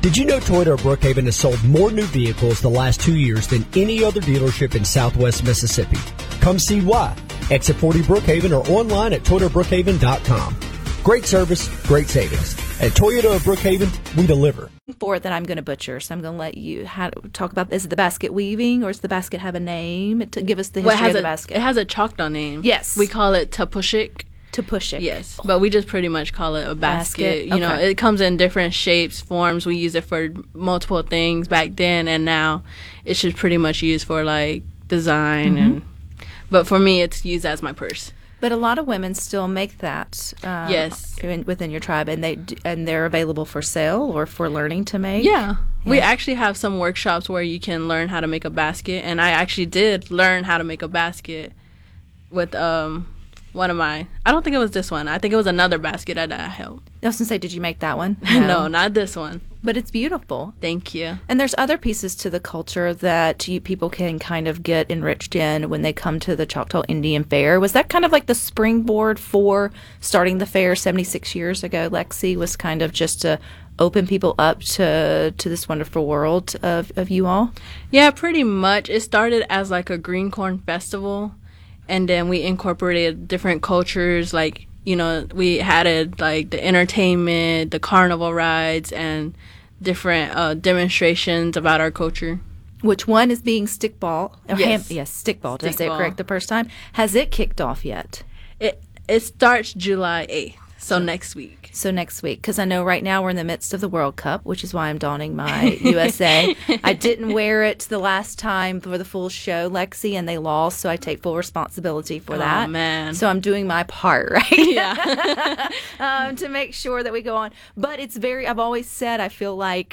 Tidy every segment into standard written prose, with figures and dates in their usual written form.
Did you know Toyota of Brookhaven has sold more new vehicles the last 2 years than any other dealership in Southwest Mississippi? Come see why. Exit 40 Brookhaven or online at ToyotaBrookhaven.com. Great service, great savings. At Toyota of Brookhaven, we deliver. For that I'm going to butcher, so I'm going to let you talk about, is it the basket weaving, or does the basket have a name to give us the history of the basket? It has a Choctaw name. Yes. We call it Tapushik. Tapushik. Yes, but we just pretty much call it a basket. You know, it comes in different shapes, forms. We use it for multiple things back then, and now it's just pretty much used for like design. But for me, it's used as my purse. But a lot of women still make that. Yes. Within your tribe, and they're available for sale or for learning to make. Yeah. We actually have some workshops where you can learn how to make a basket, and I actually did learn how to make a basket with one of my. I don't think it was this one. I think it was another basket that I helped. I was going to say, did you make that one? No, not this one. But it's beautiful. Thank you. And there's other pieces to the culture that people can kind of get enriched in when they come to the Choctaw Indian Fair. Was that kind of like the springboard for starting the fair 76 years ago, Lexi? Was kind of just to open people up to this wonderful world of you all? Yeah, pretty much. It started as like a green corn festival, and then we incorporated different cultures, like, you know, we added like the entertainment, the carnival rides, and different demonstrations about our culture. Which one is being stickball? Yes. Stickball. Did I say it correct the first time? Has it kicked off yet? It starts July 8th, so next week. So next week, because I know right now we're in the midst of the World Cup, which is why I'm donning my USA. I didn't wear it the last time for the full show, Lexi, and they lost, so I take full responsibility for that. Oh, man. So I'm doing my part, right? Yeah. To make sure that we go on. But it's I've always said, I feel like,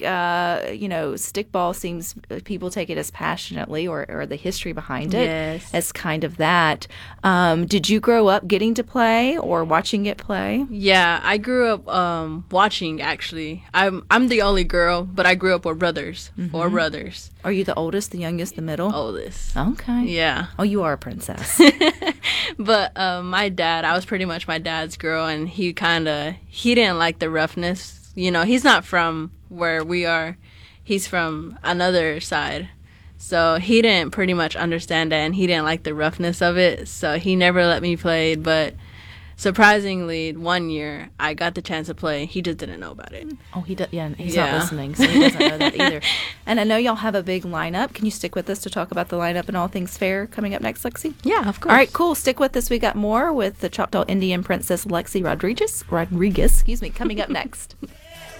stickball seems, people take it as passionately, or the history behind it as kind of that. Did you grow up getting to play or watching it play? Yeah, I grew up watching, actually. I'm the only girl, but I grew up with brothers, 4 brothers. Are you the oldest, the youngest, the middle? Oldest. Okay. Yeah. Oh, you are a princess. But my dad, I was pretty much my dad's girl, and he didn't like the roughness. You know, he's not from where we are. He's from another side. So he didn't pretty much understand that, and he didn't like the roughness of it. So he never let me play, but surprisingly, one year I got the chance to play. He just didn't know about it. Oh, he does. Yeah, he's not listening, so he doesn't know that either. And I know y'all have a big lineup. Can you stick with us to talk about the lineup and all things fair coming up next, Lexi? Yeah, of course. All right, cool. Stick with us. We got more with the Choctaw Indian Princess Lexi Rodriguez, coming up next.